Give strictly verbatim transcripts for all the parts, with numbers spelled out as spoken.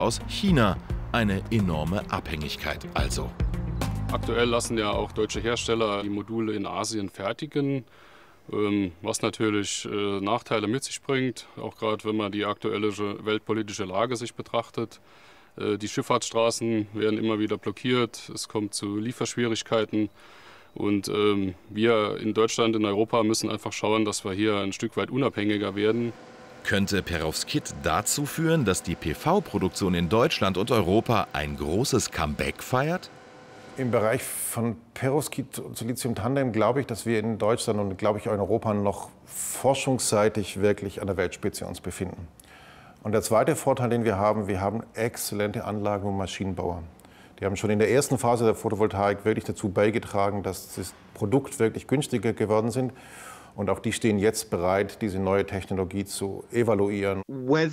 aus China. Eine enorme Abhängigkeit also. Aktuell lassen ja auch deutsche Hersteller die Module in Asien fertigen, was natürlich Nachteile mit sich bringt, auch gerade wenn man die aktuelle weltpolitische Lage sich betrachtet. Die Schifffahrtsstraßen werden immer wieder blockiert, es kommt zu Lieferschwierigkeiten und wir in Deutschland, in Europa müssen einfach schauen, dass wir hier ein Stück weit unabhängiger werden. Könnte Perovskit dazu führen, dass die P V-Produktion in Deutschland und Europa ein großes Comeback feiert? Im Bereich von Perovskit und Silizium-Tandem glaube ich, dass wir in Deutschland und glaube ich auch in Europa noch forschungsseitig wirklich an der Weltspitze uns befinden. Und der zweite Vorteil, den wir haben, wir haben exzellente Anlagen- und Maschinenbauer. Die haben schon in der ersten Phase der Photovoltaik wirklich dazu beigetragen, dass das Produkt wirklich günstiger geworden sind. Und auch die stehen jetzt bereit, diese neue Technologie zu evaluieren.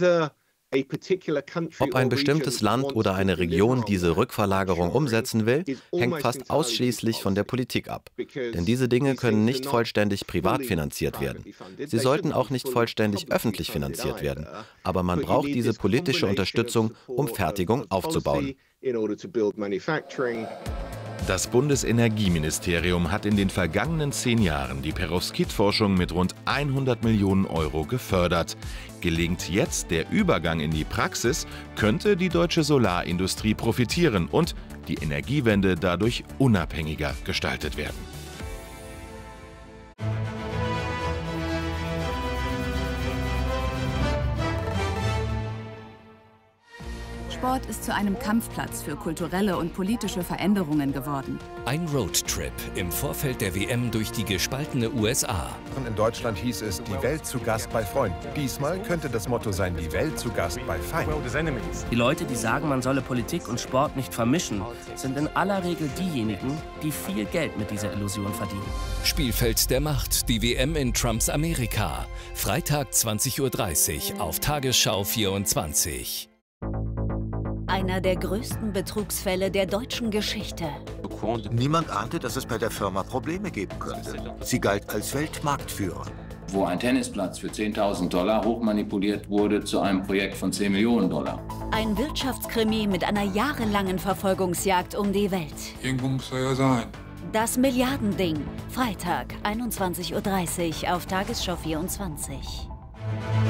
Ob ein bestimmtes Land oder eine Region diese Rückverlagerung umsetzen will, hängt fast ausschließlich von der Politik ab. Denn diese Dinge können nicht vollständig privat finanziert werden. Sie sollten auch nicht vollständig öffentlich finanziert werden. Aber man braucht diese politische Unterstützung, um Fertigung aufzubauen. Das Bundesenergieministerium hat in den vergangenen zehn Jahren die Perovskit-Forschung mit rund hundert Millionen Euro gefördert. Gelingt jetzt der Übergang in die Praxis, könnte die deutsche Solarindustrie profitieren und die Energiewende dadurch unabhängiger gestaltet werden. Sport ist zu einem Kampfplatz für kulturelle und politische Veränderungen geworden. Ein Roadtrip im Vorfeld der W M durch die gespaltene U S A. In Deutschland hieß es, die Welt zu Gast bei Freunden. Diesmal könnte das Motto sein, die Welt zu Gast bei Feinden. Die Leute, die sagen, man solle Politik und Sport nicht vermischen, sind in aller Regel diejenigen, die viel Geld mit dieser Illusion verdienen. Spielfeld der Macht, die W M in Trumps Amerika. Freitag zwanzig Uhr dreißig auf Tagesschau vierundzwanzig. Einer der größten Betrugsfälle der deutschen Geschichte. Niemand ahnte, dass es bei der Firma Probleme geben könnte. Sie galt als Weltmarktführer. Wo ein Tennisplatz für zehntausend Dollar hochmanipuliert wurde zu einem Projekt von zehn Millionen Dollar. Ein Wirtschaftskrimi mit einer jahrelangen Verfolgungsjagd um die Welt. Irgendwo muss er ja sein. Das Milliardending. Freitag, einundzwanzig Uhr dreißig auf Tagesschau vierundzwanzig.